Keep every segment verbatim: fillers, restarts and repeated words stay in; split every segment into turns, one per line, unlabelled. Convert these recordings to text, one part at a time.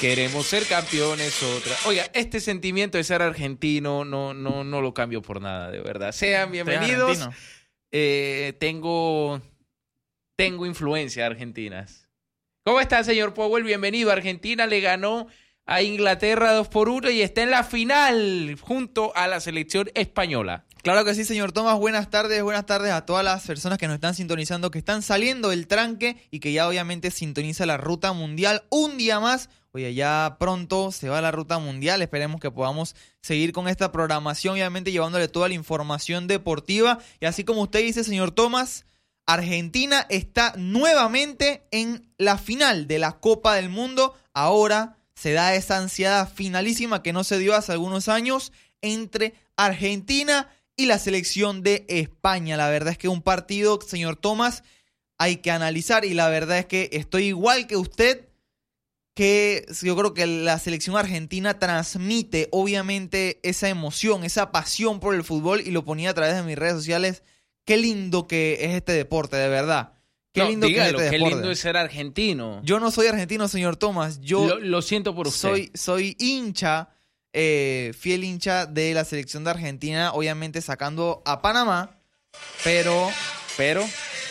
Queremos ser campeones otra. Oiga, este sentimiento de ser argentino no, no, no lo cambio por nada, de verdad. Sean bienvenidos. Eh, tengo, tengo influencia argentinas. ¿Cómo está, señor Powell? Bienvenido. Argentina le ganó a Inglaterra dos por uno y está en la final junto a la selección española.
Claro que sí, señor Tomás. Buenas tardes, buenas tardes a todas las personas que nos están sintonizando, que están saliendo del tranque y que ya obviamente sintoniza la ruta mundial un día más. Oye, ya pronto se va la ruta mundial. Esperemos que podamos seguir con esta programación, obviamente llevándole toda la información deportiva. Y así como usted dice, señor Tomás, Argentina está nuevamente en la final de la Copa del Mundo. Ahora se da esa ansiada finalísima que no se dio hace algunos años entre Argentina y la selección de España. La verdad es que un partido, señor Tomás, hay que analizar y la verdad es que estoy igual que usted, que yo creo que la selección argentina transmite obviamente esa emoción, esa pasión por el fútbol y lo ponía a través de mis redes sociales. Qué lindo que es este deporte, de verdad. Qué
no,
lindo
dígalo,
que es este
qué
deporte.
lindo es ser argentino.
Yo no soy argentino, señor Tomás. Yo
lo, lo siento por usted.
Soy, soy hincha, eh, fiel hincha de la selección de Argentina, obviamente sacando a Panamá, pero...
Pero...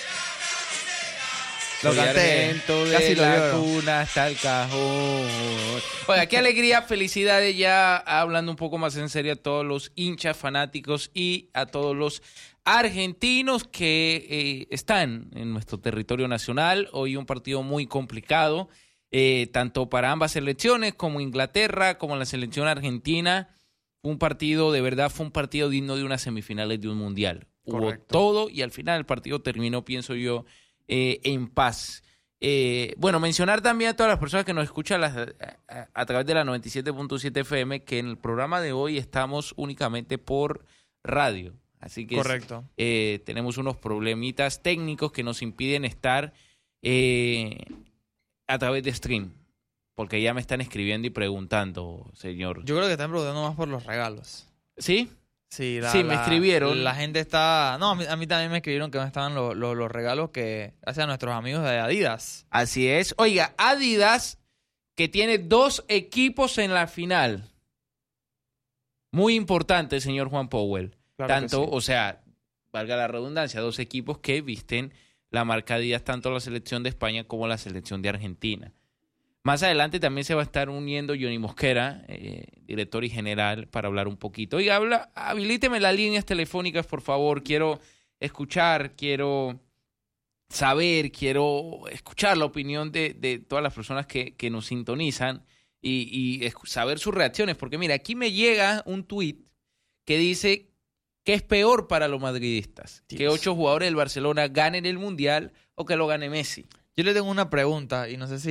Lo canté,
de
casi lo
la
lloro.
cuna hasta el cajón. Oiga, qué alegría, felicidades ya hablando un poco más en serio a todos los hinchas fanáticos y a todos los argentinos que eh, están en nuestro territorio nacional. Hoy un partido muy complicado, eh, tanto para ambas selecciones como Inglaterra, como la selección argentina. Un partido, de verdad, fue un partido digno de unas semifinales de un mundial.
Correcto.
Hubo todo y al final el partido terminó, pienso yo, Eh, en paz. Eh, bueno, mencionar también a todas las personas que nos escuchan las, a, a través de la noventa y siete punto siete F M que en el programa de hoy estamos únicamente por radio. Así que
Correcto.
Eh, tenemos unos problemitas técnicos que nos impiden estar eh, a través de stream. Porque ya me están escribiendo y preguntando, señor.
Yo creo que están preguntando más por los regalos.
¿Sí?
Sí, la,
sí, me
la,
escribieron.
La gente está... No, a mí, a mí también me escribieron que no estaban los, los, los regalos que hacen nuestros amigos de Adidas.
Así es. Oiga, Adidas, que tiene dos equipos en la final. Muy importante, señor Juan Powell.
Claro
Tanto,
sí.
o sea, valga la redundancia, dos equipos que visten la marca Adidas, tanto la selección de España como la selección de Argentina. Más adelante también se va a estar uniendo Johnny Mosquera, eh, director y general, para hablar un poquito. Oiga, habla, habilíteme las líneas telefónicas, por favor. Quiero escuchar, quiero saber, quiero escuchar la opinión de, de todas las personas que, que nos sintonizan y, y escu- saber sus reacciones. Porque mira, aquí me llega un tuit que dice que es peor para los madridistas.
Dios.
Que ocho jugadores del Barcelona ganen el Mundial o que lo gane Messi.
Yo le tengo una pregunta y no sé si